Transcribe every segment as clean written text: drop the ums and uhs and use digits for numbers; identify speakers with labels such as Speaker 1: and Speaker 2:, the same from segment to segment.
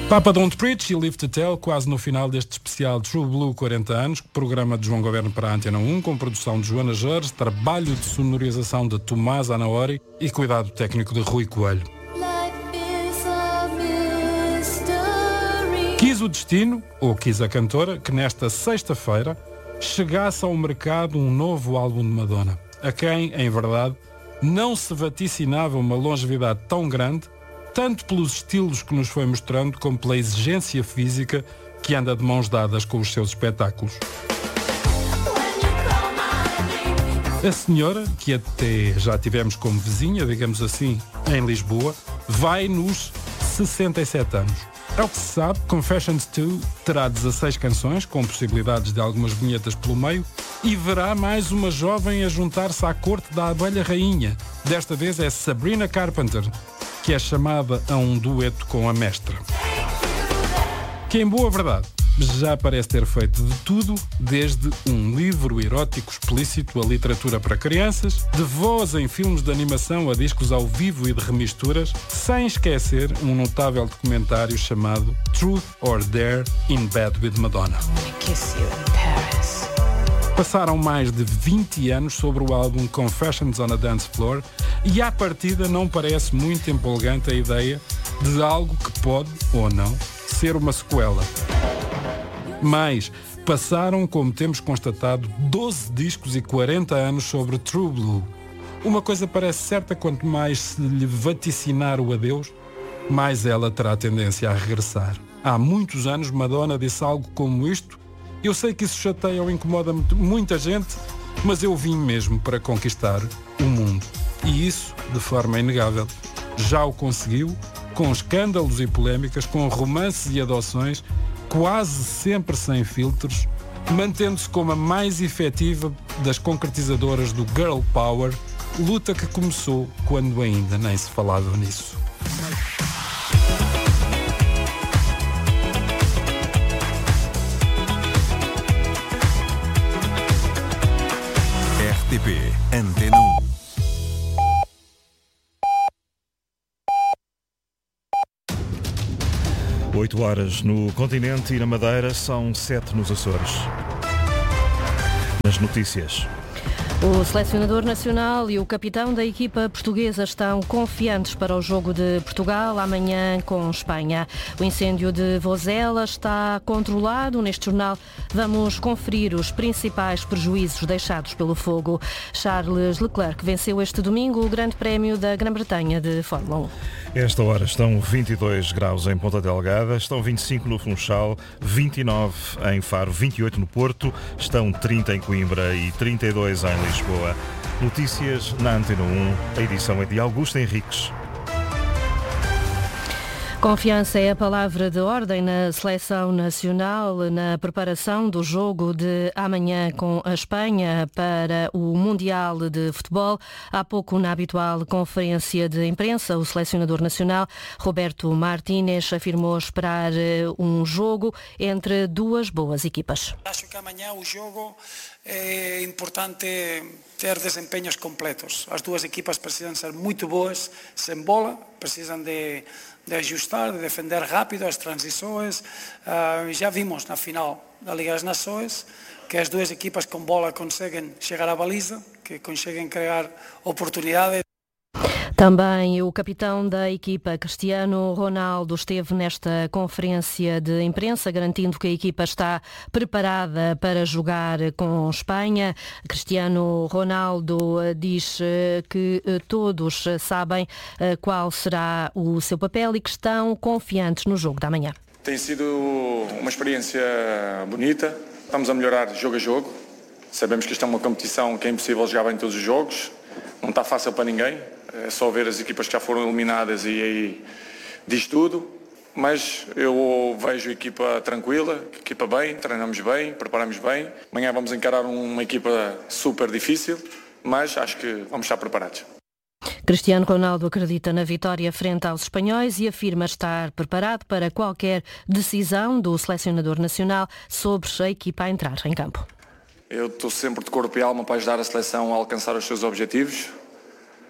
Speaker 1: Papa Don't Preach e Live to Tell, quase no final deste especial True Blue 40 anos, programa de João Governo para a Antena 1, com produção de Joana Jorge, trabalho de sonorização de Tomás Anaori e cuidado técnico de Rui Coelho. Quis o destino, ou quis a cantora, que nesta sexta-feira chegasse ao mercado um novo álbum de Madonna, a quem, em verdade, não se vaticinava uma longevidade tão grande, tanto pelos estilos que nos foi mostrando, como pela exigência física que anda de mãos dadas com os seus espetáculos. A senhora, que até já tivemos como vizinha, digamos assim, em Lisboa, vai nos 67 anos. É o que se sabe, Confessions 2 terá 16 canções, com possibilidades de algumas vinhetas pelo meio, e verá mais uma jovem a juntar-se à corte da abelha rainha. Desta vez é Sabrina Carpenter, que é chamada a um dueto com a mestra. Que, em boa verdade, já parece ter feito de tudo, desde um livro erótico explícito a literatura para crianças, de voz em filmes de animação a discos ao vivo e de remisturas, sem esquecer um notável documentário chamado Truth or Dare in Bed with Madonna. Passaram mais de 20 anos sobre o álbum Confessions on a Dance Floor e à partida não parece muito empolgante a ideia de algo que pode, ou não, ser uma sequela. Mas passaram, como temos constatado, 12 discos e 40 anos sobre True Blue. Uma coisa parece certa: quanto mais se lhe vaticinar o adeus, mais ela terá tendência a regressar. Há muitos anos Madonna disse algo como isto. Eu sei que isso chateia ou incomoda muita gente, mas eu vim mesmo para conquistar o mundo. E isso, de forma inegável, já o conseguiu, com escândalos e polémicas, com romances e adoções, quase sempre sem filtros, mantendo-se como a mais efetiva das concretizadoras do Girl Power, luta que começou quando ainda nem se falava nisso.
Speaker 2: RTP Antena 1. Oito horas no continente e na Madeira, são 7 nos Açores. Nas notícias.
Speaker 3: O selecionador nacional e o capitão da equipa portuguesa estão confiantes para o jogo de Portugal amanhã com Espanha. O incêndio de Vozela está controlado. Neste jornal vamos conferir os principais prejuízos deixados pelo fogo. Charles Leclerc venceu este domingo o Grande Prémio da Grã-Bretanha de Fórmula 1.
Speaker 2: Esta hora estão 22 graus em Ponta Delgada, estão 25 no Funchal, 29 em Faro, 28 no Porto, estão 30 em Coimbra e 32 em Lisboa. Notícias na Antena 1, a edição é de Augusto Henriques.
Speaker 3: Confiança é a palavra de ordem na seleção nacional na preparação do jogo de amanhã com a Espanha para o Mundial de Futebol. Há pouco, na habitual conferência de imprensa, o selecionador nacional, Roberto Martínez, afirmou esperar um jogo entre duas boas equipas.
Speaker 4: Acho que amanhã o jogo é importante ter desempenhos completos. As duas equipas precisam ser muito boas sem bola, precisam de ajustar, de defender rápido as transições. Já vimos na final da Liga das Nações que as duas equipas com bola conseguem chegar à baliza, que conseguem criar oportunidades.
Speaker 3: Também o capitão da equipa, Cristiano Ronaldo, esteve nesta conferência de imprensa, garantindo que a equipa está preparada para jogar com Espanha. Cristiano Ronaldo diz que todos sabem qual será o seu papel e que estão confiantes no jogo da manhã.
Speaker 5: Tem sido uma experiência bonita, estamos a melhorar jogo a jogo. Sabemos que isto é uma competição que é impossível jogar bem todos os jogos, não está fácil para ninguém. É só ver as equipas que já foram eliminadas e aí diz tudo. Mas eu vejo a equipa tranquila, a equipa bem, treinamos bem, preparamos bem. Amanhã vamos encarar uma equipa super difícil, mas acho que vamos estar preparados.
Speaker 3: Cristiano Ronaldo acredita na vitória frente aos espanhóis e afirma estar preparado para qualquer decisão do selecionador nacional sobre a equipa a entrar em campo.
Speaker 5: Eu estou sempre de corpo e alma para ajudar a seleção a alcançar os seus objetivos.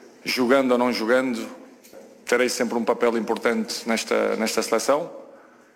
Speaker 5: Jogando ou não jogando, terei sempre um papel importante nesta seleção.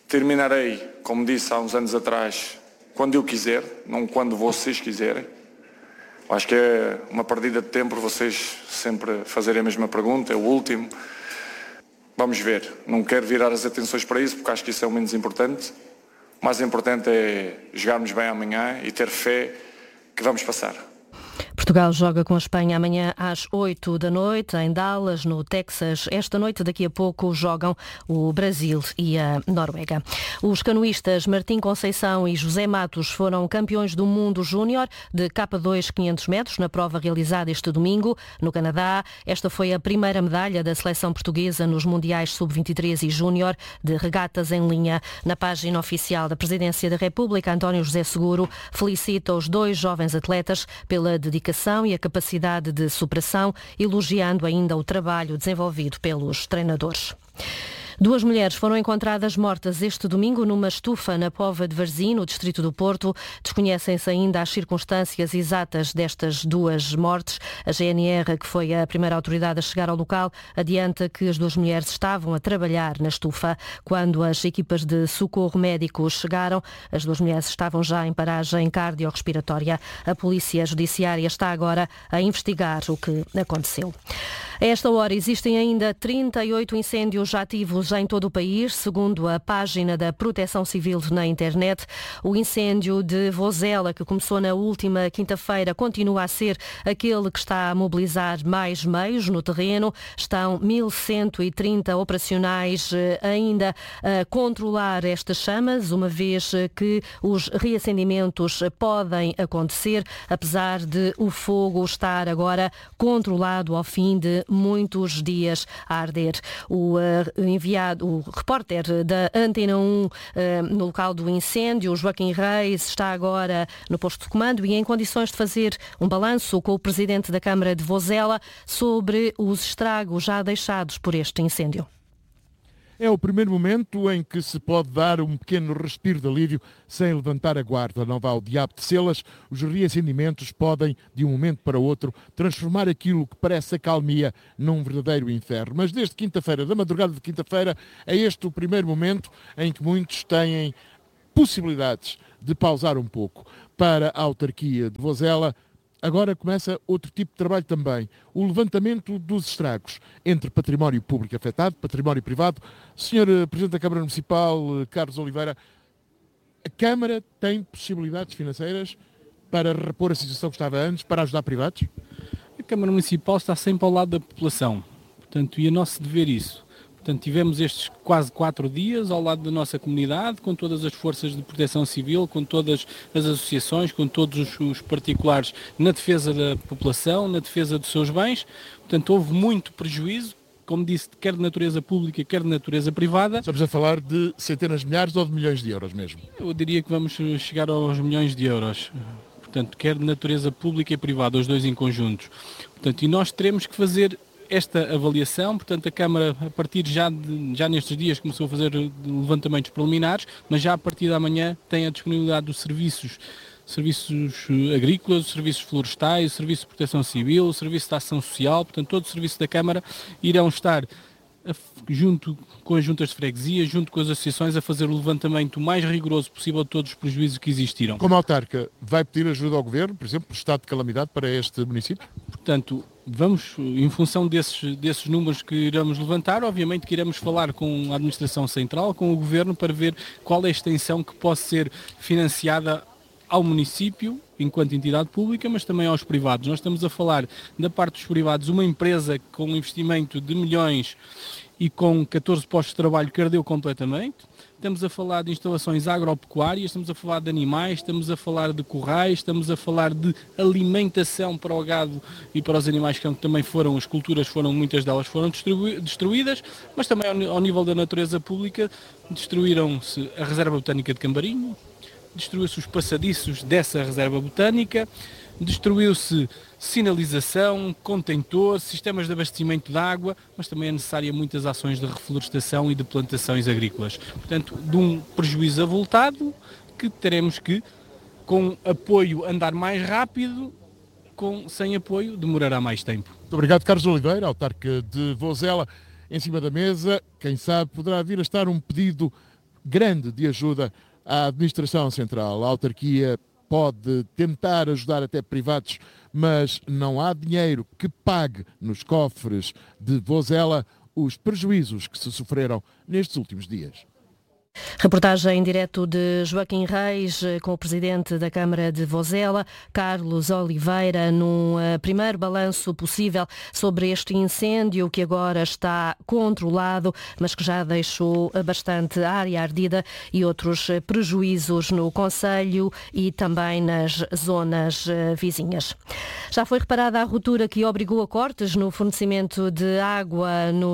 Speaker 5: Terminarei, como disse há uns anos atrás, quando eu quiser, não quando vocês quiserem. Acho que é uma perdida de tempo vocês sempre fazerem a mesma pergunta, é o último. Vamos ver, não quero virar as atenções para isso, porque acho que isso é o menos importante. O mais importante é jogarmos bem amanhã e ter fé que vamos passar.
Speaker 3: Portugal joga com a Espanha amanhã às 8 da noite, em Dallas, no Texas. Esta noite, daqui a pouco, jogam o Brasil e a Noruega. Os canoístas Martim Conceição e José Matos foram campeões do mundo júnior de K2 500 metros na prova realizada este domingo no Canadá. Esta foi a primeira medalha da seleção portuguesa nos Mundiais Sub-23 e Júnior de regatas em linha. Na página oficial da Presidência da República, António José Seguro felicita os dois jovens atletas pela dedicação e a capacidade de superação, elogiando ainda o trabalho desenvolvido pelos treinadores. 2 mulheres foram encontradas mortas este domingo numa estufa na Póvoa de Varzim, no distrito do Porto. Desconhecem-se ainda as circunstâncias exatas destas 2 mortes. A GNR, que foi a primeira autoridade a chegar ao local, adianta que as 2 mulheres estavam a trabalhar na estufa. Quando as equipas de socorro médico chegaram, as 2 mulheres estavam já em paragem cardiorrespiratória. A Polícia Judiciária está agora a investigar o que aconteceu. A esta hora existem ainda 38 incêndios ativos em todo o país, segundo a página da Proteção Civil na internet. O incêndio de Vozela, que começou na última quinta-feira, continua a ser aquele que está a mobilizar mais meios no terreno. Estão 1.130 operacionais ainda a controlar estas chamas, uma vez que os reacendimentos podem acontecer, apesar de o fogo estar agora controlado ao fim de muitos dias a arder. O repórter da Antena 1 no local do incêndio, Joaquim Reis, está agora no posto de comando e em condições de fazer um balanço com o presidente da Câmara de Vozela sobre os estragos já deixados por este incêndio.
Speaker 6: É o primeiro momento em que se pode dar um pequeno respiro de alívio sem levantar a guarda. Não vá ao diabo de celas, os reacendimentos podem, de um momento para o outro, transformar aquilo que parece acalmia num verdadeiro inferno. Mas desde quinta-feira, da madrugada de quinta-feira, é este o primeiro momento em que muitos têm possibilidades de pausar um pouco. Para a autarquia de Vozela, agora começa outro tipo de trabalho também, o levantamento dos estragos entre património público afetado, património privado. Sr. Presidente da Câmara Municipal, Carlos Oliveira, a Câmara tem possibilidades financeiras para repor a situação que estava antes, para ajudar privados?
Speaker 7: A Câmara Municipal está sempre ao lado da população, portanto, e é nosso dever isso. Portanto, tivemos estes quase 4 dias ao lado da nossa comunidade, com todas as forças de proteção civil, com todas as associações, com todos os particulares na defesa da população, na defesa dos seus bens. Portanto, houve muito prejuízo, como disse, quer de natureza pública, quer de natureza privada.
Speaker 6: Estamos a falar de centenas de milhares ou de milhões de euros mesmo?
Speaker 7: Eu diria que vamos chegar aos milhões de euros. Portanto, quer de natureza pública e privada, os dois em conjuntos. Portanto, e nós teremos que fazer esta avaliação. Portanto, a Câmara, a partir já nestes dias, começou a fazer levantamentos preliminares, mas já a partir de amanhã tem a disponibilidade dos serviços agrícolas, os serviços florestais, o serviço de proteção civil, o serviço de ação social. Portanto, todo o serviço da Câmara irão estar junto com as juntas de freguesia, junto com as associações, a fazer o levantamento mais rigoroso possível de todos os prejuízos que existiram.
Speaker 6: Como autarca, vai pedir ajuda ao Governo, por exemplo, estado de calamidade para este município?
Speaker 7: Portanto, vamos, em função desses números que iremos levantar, obviamente que iremos falar com a Administração Central, com o Governo, para ver qual é a extensão que possa ser financiada ao município, enquanto entidade pública, mas também aos privados. Nós estamos a falar, da parte dos privados, uma empresa com um investimento de milhões e com 14 postos de trabalho que ardeu completamente. Estamos a falar de instalações agropecuárias, estamos a falar de animais, estamos a falar de currais, estamos a falar de alimentação para o gado e para os animais, que também foram, as culturas muitas delas foram destruídas, mas também ao nível da natureza pública, destruíram-se a Reserva Botânica de Cambarinho, destruiu-se os passadiços dessa reserva botânica, destruiu-se sinalização, contentor, sistemas de abastecimento de água, mas também é necessária muitas ações de reflorestação e de plantações agrícolas. Portanto, de um prejuízo avultado que teremos que, com apoio, andar mais rápido, sem apoio demorará mais tempo.
Speaker 6: Muito obrigado, Carlos Oliveira, autarca de Vozela. Em cima da mesa, quem sabe, poderá vir a estar um pedido grande de ajuda à administração central. A autarquia pode tentar ajudar até privados, mas não há dinheiro que pague nos cofres de Vozela os prejuízos que se sofreram nestes últimos dias.
Speaker 3: Reportagem em direto de Joaquim Reis com o presidente da Câmara de Vozela, Carlos Oliveira, num primeiro balanço possível sobre este incêndio que agora está controlado, mas que já deixou bastante área ardida e outros prejuízos no concelho e também nas zonas vizinhas. Já foi reparada a ruptura que obrigou a cortes no fornecimento de água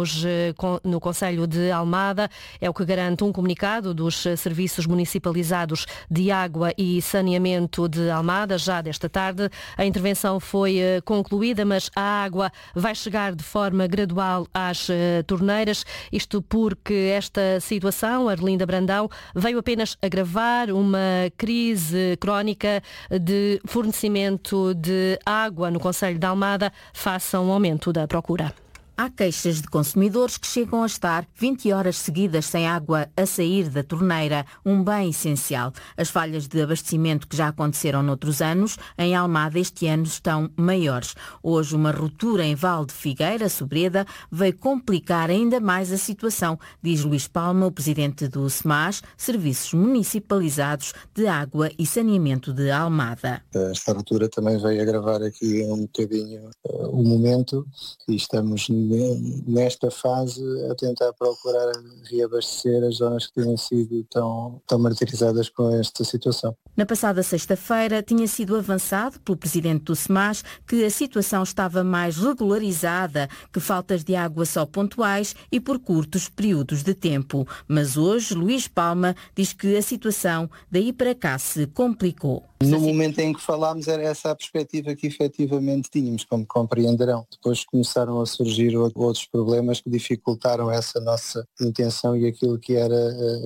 Speaker 3: no concelho de Almada. É o que garante um comunicado dos serviços municipalizados de água e saneamento de Almada, já desta tarde. A intervenção foi concluída, mas a água vai chegar de forma gradual às torneiras, isto porque esta situação, Arlinda Brandão, veio apenas agravar uma crise crónica de fornecimento de água no concelho de Almada face a um aumento da procura.
Speaker 8: Há queixas de consumidores que chegam a estar 20 horas seguidas sem água a sair da torneira, um bem essencial. As falhas de abastecimento que já aconteceram noutros anos, em Almada este ano estão maiores. Hoje uma ruptura em Val de Figueira, Sobreda, veio complicar ainda mais a situação, diz Luís Palma, o presidente do SMAS, Serviços Municipalizados de Água e Saneamento de Almada.
Speaker 9: Esta ruptura também veio agravar aqui um bocadinho o momento e estamos nesta fase a tentar procurar reabastecer as zonas que têm sido tão martirizadas com esta situação.
Speaker 8: Na passada sexta-feira tinha sido avançado pelo presidente do SMAS que a situação estava mais regularizada, que faltas de água só pontuais e por curtos períodos de tempo. Mas hoje Luís Palma diz que a situação daí para cá se complicou.
Speaker 9: No momento em que falámos era essa a perspectiva que efetivamente tínhamos, como compreenderão. Depois começaram a surgir outros problemas que dificultaram essa nossa intenção e aquilo que era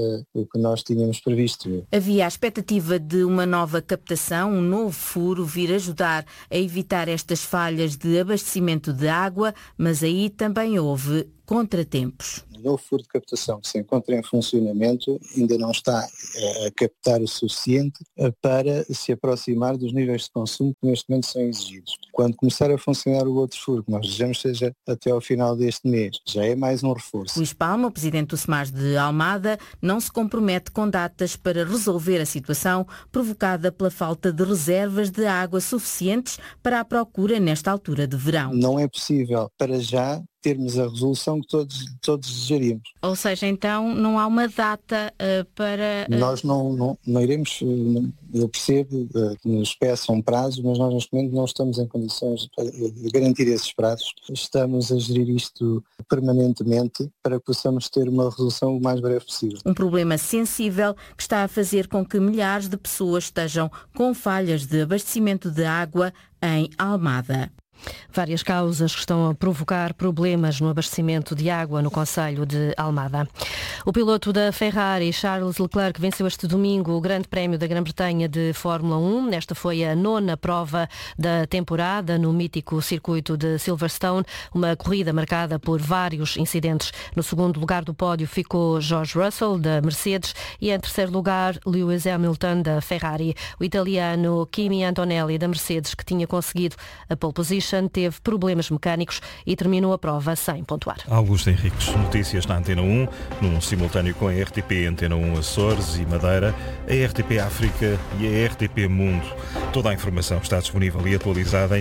Speaker 9: o que nós tínhamos previsto.
Speaker 8: Havia a expectativa de uma nova captação, um novo furo vir ajudar a evitar estas falhas de abastecimento de água, mas aí também houve contratempos.
Speaker 9: O novo furo de captação que se encontra em funcionamento ainda não está a captar o suficiente para se aproximar dos níveis de consumo que neste momento são exigidos. Quando começar a funcionar o outro furo, que nós desejamos seja até ao final deste mês, já é mais um reforço.
Speaker 8: Luís Palma, o presidente do SMAS de Almada, não se compromete com datas para resolver a situação provocada pela falta de reservas de água suficientes para a procura nesta altura de verão.
Speaker 9: Não é possível, para já, termos a resolução que todos desejaríamos.
Speaker 8: Ou seja, então não há uma data para...
Speaker 9: Nós não iremos, eu percebo que nos peçam prazos, mas nós neste momento não estamos em condições de garantir esses prazos. Estamos a gerir isto permanentemente para que possamos ter uma resolução o mais breve possível.
Speaker 8: Um problema sensível que está a fazer com que milhares de pessoas estejam com falhas de abastecimento de água em Almada.
Speaker 3: Várias causas que estão a provocar problemas no abastecimento de água no concelho de Almada. O piloto da Ferrari, Charles Leclerc, venceu este domingo o Grande Prémio da Grã-Bretanha de Fórmula 1. Esta foi a 9ª prova da temporada no mítico circuito de Silverstone, uma corrida marcada por vários incidentes. No segundo lugar do pódio ficou George Russell, da Mercedes, e em terceiro lugar Lewis Hamilton, da Ferrari. O italiano Kimi Antonelli, da Mercedes, que tinha conseguido a pole position, teve problemas mecânicos e terminou a prova sem pontuar.
Speaker 2: Augusto Henriques, notícias na Antena 1, num simultâneo com a RTP Antena 1 Açores e Madeira, a RTP África e a RTP Mundo. Toda a informação está disponível e atualizada em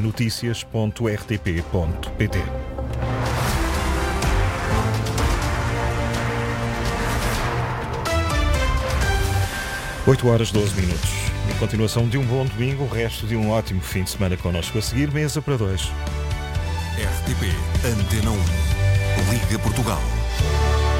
Speaker 2: noticias.rtp.pt. Oito horas 12 minutos. Em continuação de um bom domingo, o resto de um ótimo fim de semana connosco a seguir, mesa para dois.
Speaker 10: RTP Antena 1, Liga Portugal.